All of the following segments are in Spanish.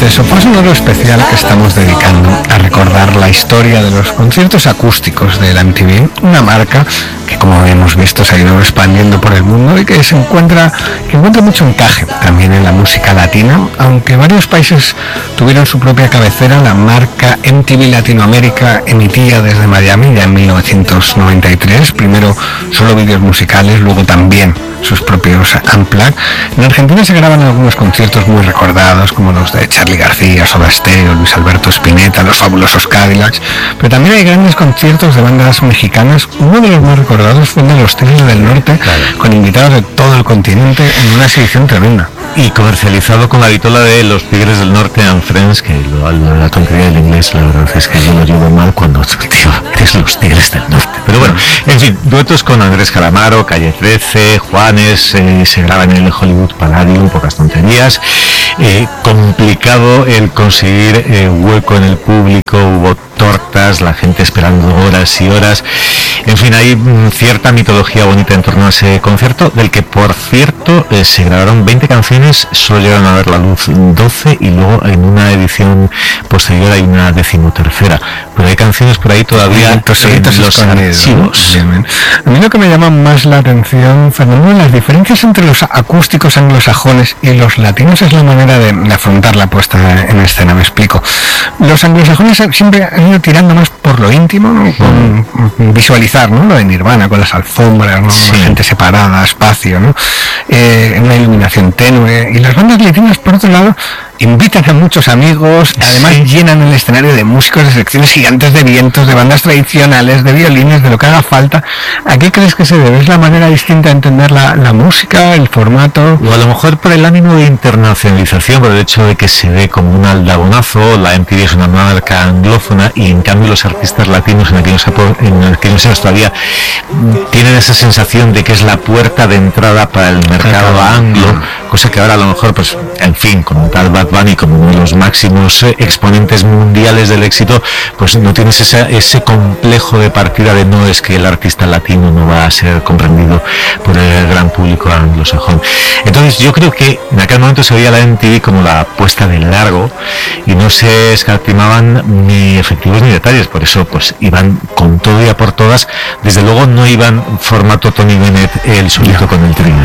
eso, pues un oro especial que estamos dedicando a recordar la historia de los conciertos acústicos de la MTV, una marca que, como hemos visto, se ha ido expandiendo por el mundo y que encuentra mucho encaje también en la música latina, aunque varios países tuvieron su propia cabecera. La marca MTV Latinoamérica emitía desde Miami ya en 1993, primero solo vídeos musicales, luego también sus propios unplugged. En Argentina se graban algunos conciertos muy recordados, como los de Charly García, Soda Stereo, Luis Alberto Spinetta, Los Fabulosos Cadillacs, pero también hay grandes conciertos de bandas mexicanas. Uno de los más recordados fue el de los Tigres del Norte, con invitados de todo el continente en una exhibición tremenda. Y comercializado con la vitola de Los Tigres del Norte and Friends, que la tontería del inglés, la verdad es que yo lo llevo mal cuando, tío, eres Los Tigres del Norte. Pero bueno, en fin, duetos con Andrés Calamaro, Calle 13, Juanes, se graba en el Hollywood Palladium, pocas tonterías. Complicado el conseguir hueco en el público, hubo tortas, la gente esperando horas y horas. En fin, hay cierta mitología bonita en torno a ese concierto, del que, por cierto, se grabaron 20 canciones, solo llegaron a ver la luz 12, y luego en una edición posterior hay una 13ª. Pero hay canciones por ahí todavía en los archivos. A mí lo que me llama más la atención, Fernando, las diferencias entre los acústicos anglosajones y los latinos es la manera de afrontar la puesta en escena. Me explico. Los anglosajones siempre han ido tirando más por lo íntimo, ¿no? Con visualizar, ¿no? Lo de Nirvana, con las alfombras, ¿no? Sí. La gente separada, espacio, ¿no? Una iluminación tenue. Y las bandas latinas, por otro lado, invitan a muchos amigos, además llenan el escenario de músicos, de secciones gigantes de vientos, de bandas tradicionales, de violines, de lo que haga falta. ¿A qué crees que se debe? ¿Es la manera distinta de entender la música, el formato? O a lo mejor por el ánimo de internacionalización, por el hecho de que se ve como un aldabonazo. La MTV es una marca anglófona y en cambio los artistas latinos en aquellos años todavía tienen esa sensación de que es la puerta de entrada para el mercado anglo, cosa que ahora a lo mejor, pues, en fin, como tal Bad Bunny, como uno de los máximos exponentes mundiales del éxito, pues no tienes ese complejo de partida de no, es que el artista latino no va a ser comprendido por el gran público anglosajón. Entonces yo creo que en aquel momento se veía la MTV como la puesta de largo y no se escatimaban ni efectivos ni detalles, por eso pues iban con todo y a por todas. Desde luego no iban formato Tony Bennett, el solito con el tren.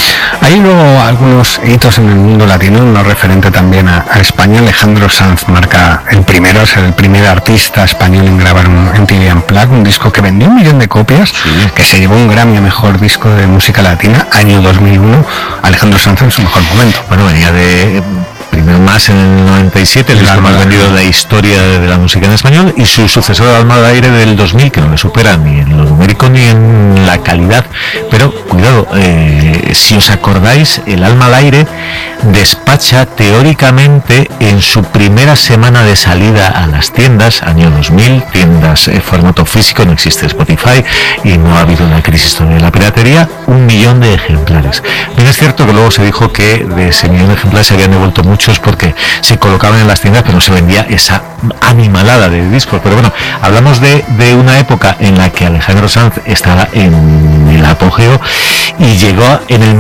Hay luego algunos hitos en el mundo latino, no referente también a España. Alejandro Sanz marca el primero, es el primer artista español en grabar un MTV Unplugged, un disco que vendió 1 millón de copias, que se llevó un Grammy a mejor disco de música latina, año 2001. Alejandro Sanz en su mejor momento. Bueno, venía de primero más en el 97, el disco más vendido de la historia de la música en español, y su sucesor, Alma al Aire, del 2000, que no le supera ni en lo numérico ni en la calidad. Pero cuidado, si os acordáis, el Alma al Aire despacha teóricamente en su primera semana de salida a las tiendas, año 2000, tiendas formato físico, no existe Spotify y no ha habido la crisis de la piratería, 1 millón de ejemplares. Bien, es cierto que luego se dijo que de ese 1 millón de ejemplares se habían devuelto muchos porque se colocaban en las tiendas, pero no se vendía esa animalada de discos. Pero bueno, hablamos de una época en la que Alejandro Sanz estaba en el apogeo y llegó en el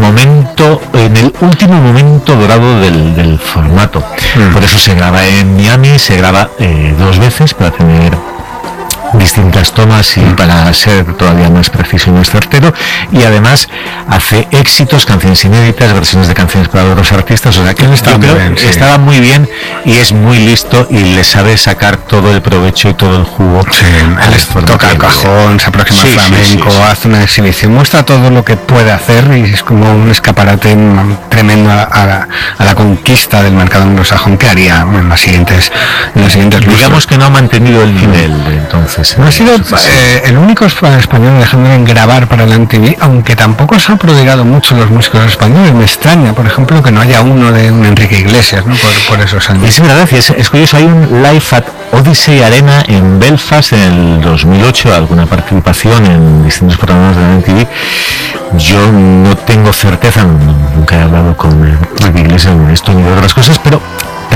último momento dorado del formato. Por eso se graba en Miami, se graba 2 veces para tener distintas tomas y para ser todavía más preciso y más certero, y además hace éxitos, canciones inéditas, versiones de canciones para otros artistas. O sea que estaba muy bien y es muy listo y le sabe sacar todo el provecho y todo el jugo. Él toca el cajón, se aproxima al flamenco, hace una exhibición, muestra todo lo que puede hacer y es como un escaparate tremendo a la conquista del mercado anglosajón que haría en los siguientes digamos que no ha mantenido el nivel entonces. No ha sido el único español Alejandro en grabar para la MTV, aunque tampoco se han prodigado mucho los músicos españoles. Me extraña, por ejemplo, que no haya uno de un Enrique Iglesias, ¿no? por esos años. Es verdad, es curioso, hay un live at Odyssey Arena en Belfast en el 2008, alguna participación en distintos programas de la MTV. Yo no tengo certeza, nunca he hablado con Enrique Iglesias de esto ni de otras cosas, pero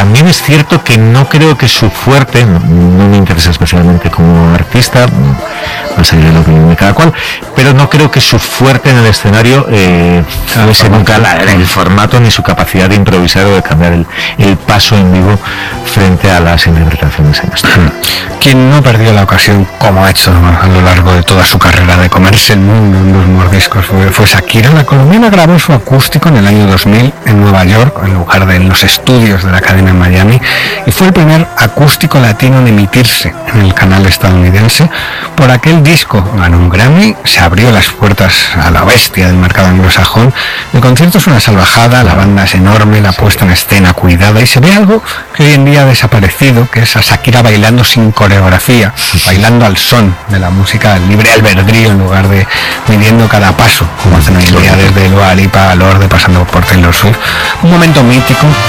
También es cierto que no creo que su fuerte, no me interesa especialmente como artista, va a salir de la opinión de cada cual, pero no creo que su fuerte en el escenario fuese nunca el formato ni su capacidad de improvisar o de cambiar el paso en vivo frente a las interpretaciones en estudio. Quien no perdió la ocasión, como ha hecho a lo largo de toda su carrera, de comerse el mundo en los mordiscos fue Shakira. La colombiana grabó su acústico en el año 2000 en Nueva York, en lugar de en los estudios de la cadena en Miami, y fue el primer acústico latino en emitirse en el canal estadounidense. Por aquel disco ganó un Grammy, se abrió las puertas a la bestia del mercado anglosajón. El concierto es una salvajada, la banda es enorme, la puesta en escena cuidada, y se ve algo que hoy en día ha desaparecido, que es a Shakira bailando sin coreografía, bailando al son de la música, al libre albedrío, en lugar de midiendo cada paso, como hacen hoy en día desde Dua Lipa a Lorde, pasando por Taylor Swift. Un momento mítico